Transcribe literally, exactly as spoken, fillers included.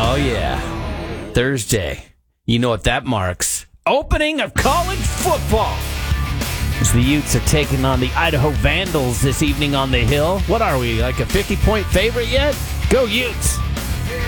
Oh, yeah. Thursday. You know what that marks. Opening of college football. As the Utes are taking on the Idaho Vandals this evening on the Hill. What are we, like a fifty-point favorite yet? Go Utes.